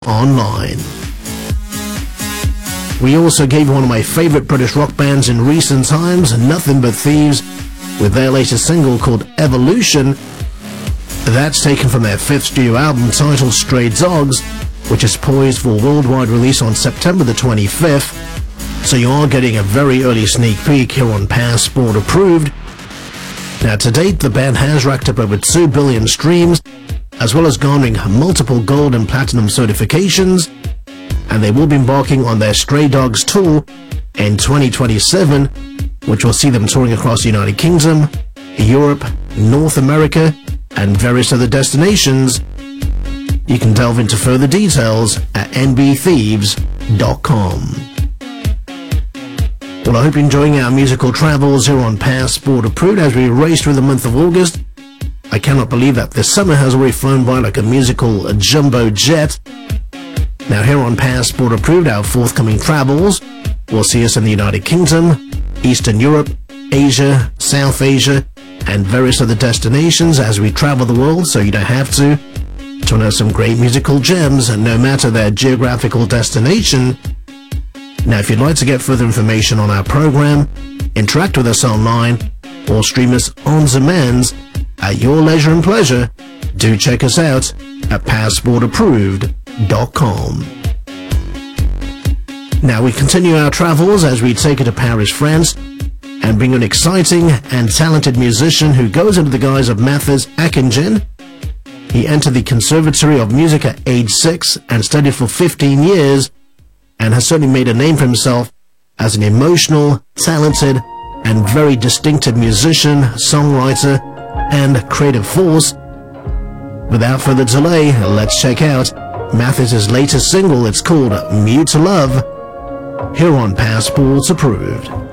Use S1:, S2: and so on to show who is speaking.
S1: online. We also gave one of my favorite British rock bands in recent times, Nothing But Thieves, with their latest single called Evolution. That's taken from their 5th studio album titled Stray Dogs, which is poised for worldwide release on September the 25th. So you are getting a very early sneak peek here on Passport Approved. Now to date, the band has racked up over 2 billion streams, as well as garnering multiple gold and platinum certifications, and they will be embarking on their Stray Dogs tour in 2027, which will see them touring across the United Kingdom, Europe, North America, and various other destinations. You can delve into further details at nbthieves.com. Well, I hope you're enjoying our musical travels here on Passport Approved as we race through the month of August. I cannot believe that this summer has already flown by like a musical jumbo jet. Now here on Passport Approved, our forthcoming travels will see us in the United Kingdom, Eastern Europe, Asia, South Asia, and various other destinations as we travel the world, so you don't have to know some great musical gems, and no matter their geographical destination. Now, if you'd like to get further information on our program, interact with us online, or stream us on demand at your leisure and pleasure, do check us out at passportapproved.com. Now, we continue our travels as we take it to Paris, France, and bring an exciting and talented musician who goes under the guise of Mathis Akinjin. He entered the Conservatory of Music at age 6 and studied for 15 years, and has certainly made a name for himself as an emotional, talented, and very distinctive musician, songwriter, and creative force. Without further delay, let's check out Mathis' latest single. It's called Mute Love, here on Passports Approved.